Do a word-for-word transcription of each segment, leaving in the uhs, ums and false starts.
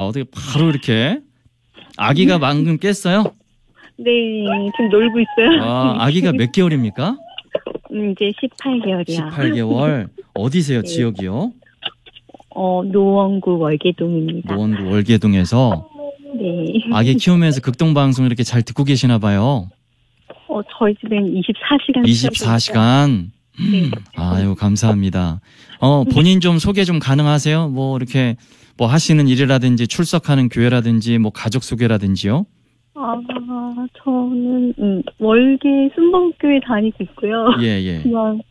어떻게 바로 이렇게. 아기가 방금 깼어요? 네, 지금 놀고 있어요. 아, 아기가 몇 개월입니까? 음, 이제 십팔 개월이요. 십팔 개월. 어디세요, 네. 지역이요? 어, 노원구 월계동입니다. 노원구 월계동에서. 네. 아기 키우면서 극동방송 이렇게 잘 듣고 계시나 봐요. 어, 저희 집엔 이십사 시간. 이십사 시간. 네. 아유, 감사합니다. 어, 본인 좀 소개 좀 가능하세요? 뭐, 이렇게, 뭐 하시는 일이라든지 출석하는 교회라든지 뭐 가족 소개라든지요? 아, 저는, 음, 월계 순복교회 다니고 있고요. 예, 예. 그냥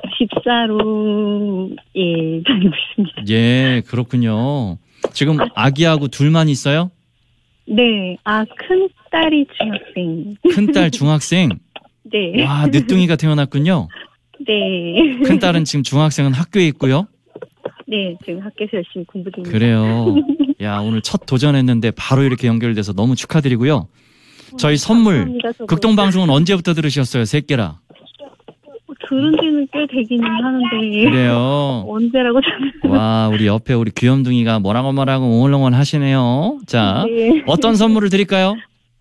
집사로, 예, 다니고 있습니다. 예, 그렇군요. 지금 아기하고 둘만 있어요? 네. 아, 큰 딸이 중학생. 큰딸 중학생? 네. 와, 늦둥이가 태어났군요. 네. 큰딸은 지금 중학생은 학교에 있고요. 네, 지금 학교에서 열심히 공부 중입니다. 그래요. 야, 오늘 첫 도전했는데 바로 이렇게 연결돼서 너무 축하드리고요. 저희 선물, 감사합니다, 저도. 극동방송은 언제부터 들으셨어요? 새끼라. 들은 지는 꽤 되기는 하는데. 그래요. 언제라고 잘. 와, 우리 옆에 우리 귀염둥이가 뭐라고 뭐라고 옹얼옹얼 하시네요. 자, 네. 어떤 선물을 드릴까요?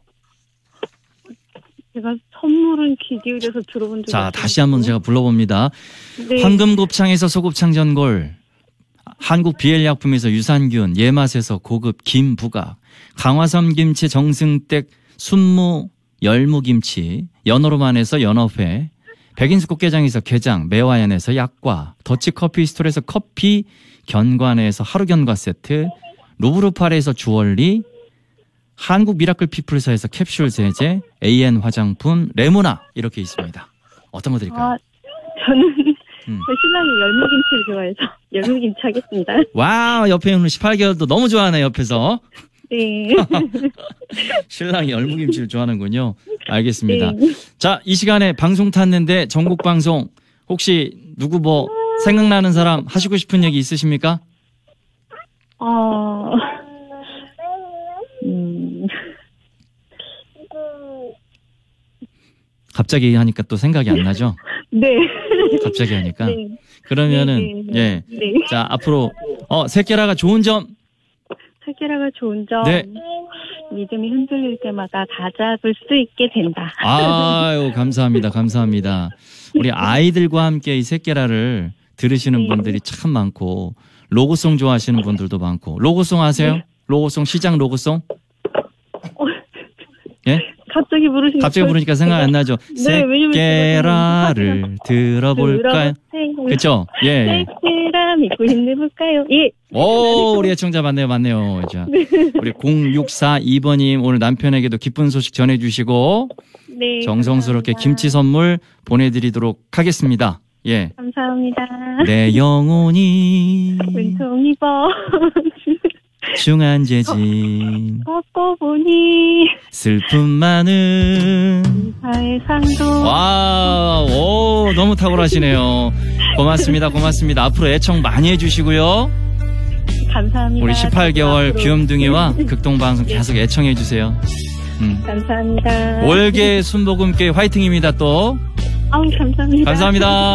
제가 선물은 귀 기울여서 들어본 적이 자, 없어요. 다시 한번 제가 불러봅니다. 네. 황금곱창에서 소곱창 전골, 한국 비엘약품에서 유산균, 예맛에서 고급 김부각, 강화섬 김치 정승댁 순무 열무김치, 연어로만에서 연어회, 백인수 꽃게장에서 게장, 매화연에서 약과, 더치커피 스토리에서 커피, 견관에서 하루견과 세트, 루브르파레에서 주얼리, 한국 미라클 피플사에서 캡슐 세제, 에이엔 화장품, 레모나 이렇게 있습니다. 어떤 거 드릴까요? 아, 저는 음. 저 신랑이 열무김치를 좋아해서 열무김치 하겠습니다. 와우, 옆에 있는 십팔 개월도 너무 좋아하네, 옆에서. 네. 신랑이 열무김치를 좋아하는군요. 알겠습니다. 네. 자, 이 시간에 방송 탔는데 전국 방송 혹시 누구 뭐 생각나는 사람 하시고 싶은 얘기 있으십니까? 어, 음, 갑자기 하니까 또 생각이 안 나죠? 네. 갑자기 하니까. 네. 그러면은 네, 네, 예. 네. 자, 앞으로 어, 새끼라가 좋은 점. 새끼라가 좋은 점. 네. 믿음이 흔들릴 때마다 다잡을 수 있게 된다. 아유, 감사합니다. 감사합니다. 우리 아이들과 함께 이 새끼라를 들으시는 네. 분들이 참 많고 로고송 좋아하시는 분들도 많고. 로고송 아세요? 네. 로고송, 시장 로고송? 예? 갑자기 부르시니까. 갑자기 부르니까 생각 안 나죠? 네, 왜냐면 새끼라를 들어볼까요? 그쵸? 예. 새끼라 믿고 힘내볼까요? 예. 오, 우리 애청자 맞네요, 맞네요. 자, 우리 공육사이 번님 오늘 남편에게도 기쁜 소식 전해주시고 네. 정성스럽게 감사합니다. 김치 선물 보내드리도록 하겠습니다. 예. 감사합니다. 내 영혼이 은총이 버 중한재진 걷고 보니 슬픔 많은 사의 상도. 와, 오, 너무 탁월하시네요. 고맙습니다, 고맙습니다. 앞으로 애청 많이 해주시고요. 감사합니다. 우리 십팔 개월 앞으로. 귀염둥이와 극동방송 계속 애청해주세요. 음. 감사합니다. 월계 순복음교회 화이팅입니다, 또. 아우, 감사합니다. 감사합니다.